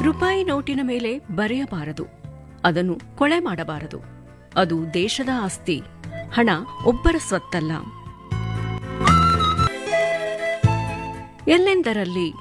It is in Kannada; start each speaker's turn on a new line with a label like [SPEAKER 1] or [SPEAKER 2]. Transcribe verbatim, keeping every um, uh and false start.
[SPEAKER 1] ರೂಪಾಯಿ ನೋಟಿನ ಮೇಲೆ ಬರೆಯಬಾರದು, ಅದನ್ನು ಕೊಳೆ ಮಾಡಬಾರದು. ಅದು ದೇಶದ ಆಸ್ತಿ. ಹಣ ಒಬ್ಬರ ಸ್ವತ್ತಲ್ಲ. ಎಲ್ಲೆಂದರಲ್ಲಿ